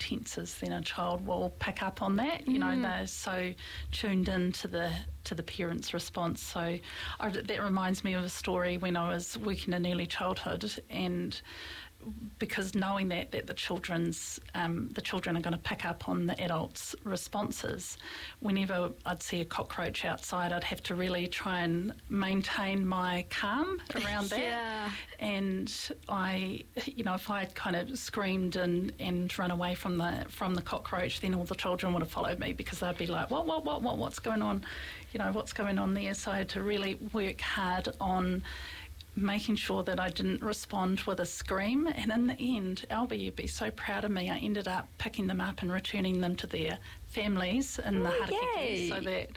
tenses, then a child will pick up on that. You know, they're so tuned in to the parent's response. So that reminds me of a story when I was working in early childhood, and because knowing that the children are going to pick up on the adults' responses, whenever I'd see a cockroach outside, I'd have to really try and maintain my calm around that. Yeah. And if I had kind of screamed and run away from the cockroach, then all the children would have followed me, because they'd be like, what's going on? What's going on there? So I had to really work hard on making sure that I didn't respond with a scream. And in the end, Albie, you'd be so proud of me, I ended up picking them up and returning them to their families in the harakeke, so that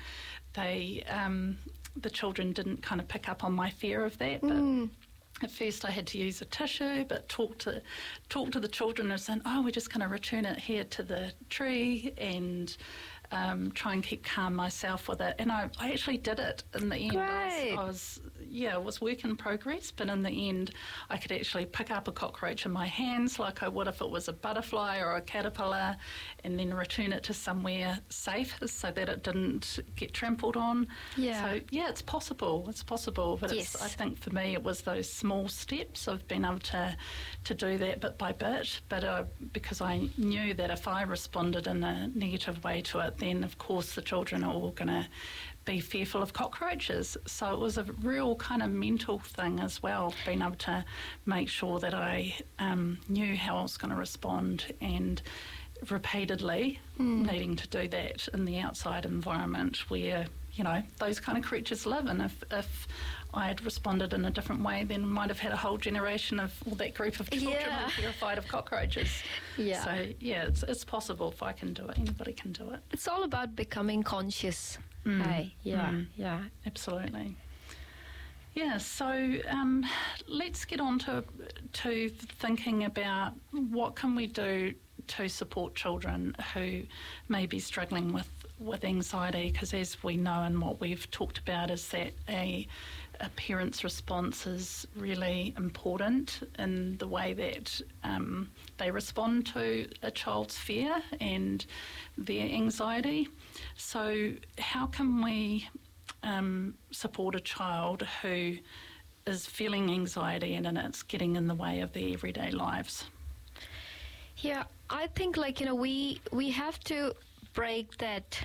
the children didn't kind of pick up on my fear of that. But at first I had to use a tissue, but talk to the children and saying, we're just going to return it here to the tree, and try and keep calm myself with it. And I actually did it in the end. Great. It was work in progress, but in the end I could actually pick up a cockroach in my hands like I would if it was a butterfly or a caterpillar, and then return it to somewhere safe so that it didn't get trampled on. Yeah. So, it's possible. It's possible. But Yes. I think for me it was those small steps of being able to do that bit by bit. But because I knew that if I responded in a negative way to it, then of course the children are all going to be fearful of cockroaches. So it was a real kind of mental thing as well, being able to make sure that I knew how I was going to respond, and repeatedly needing to do that in the outside environment where those kind of creatures live. And if I had responded in a different way, then we might have had a whole generation of, that group of children terrified of cockroaches. Yeah. So, it's possible. If I can do it, anybody can do it. It's all about becoming conscious. Hey? Yeah. Absolutely. Yeah, so let's get on to thinking about what can we do to support children who may be struggling with anxiety, because as we know and what we've talked about is that a parent's response is really important in the way that they respond to a child's fear and their anxiety. So how can we support a child who is feeling anxiety and it's getting in the way of their everyday lives? Yeah, I think we have to break that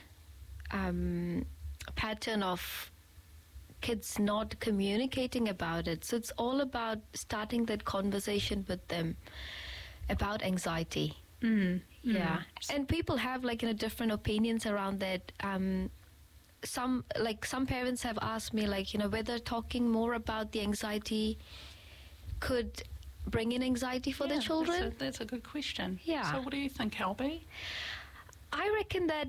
pattern of kids not communicating about it. So it's all about starting that conversation with them about anxiety. Yeah, and people have different opinions around that. Some parents have asked me whether talking more about the anxiety could bring in anxiety for the children. That's a good question. Yeah. So what do you think, Albie? I reckon that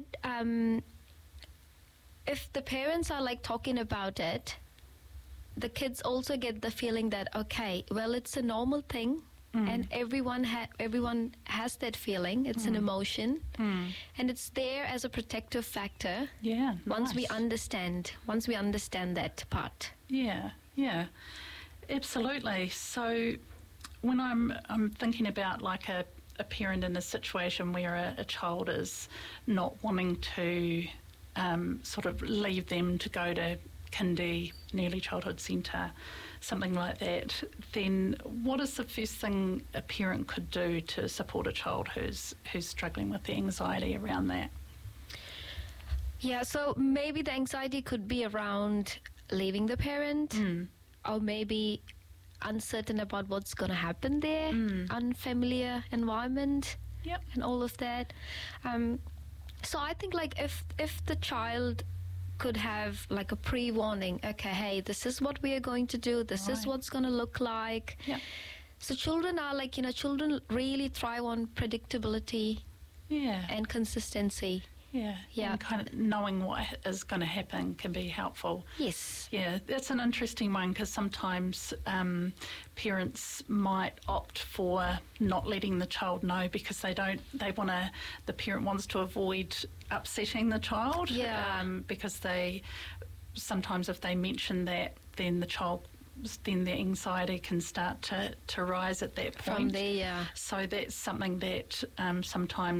if the parents are talking about it, the kids also get the feeling that, okay, well, it's a normal thing, and everyone has that feeling. It's an emotion, and it's there as a protective factor. Yeah. Once we understand that part. Yeah. Absolutely. So when I'm thinking about a parent in a situation where a child is not wanting to sort of leave them to go to kindy, an early childhood centre, something like that, then what is the first thing a parent could do to support a child who's struggling with the anxiety around that? Yeah, so maybe the anxiety could be around leaving the parent, or maybe uncertain about what's going to happen there, unfamiliar environment, and all of that. So I think if the child could have a pre-warning, okay, hey, this is what we are going to do, this is what's going to look like. Yeah. So children are children really thrive on predictability and consistency. Yeah. And kind of knowing what is going to happen can be helpful. Yes. Yeah, that's an interesting one, because sometimes parents might opt for not letting the child know because the parent wants to avoid upsetting the child. Yeah. Because sometimes if they mention that, then the anxiety can start to rise at that point. From there, yeah. So that's something that sometimes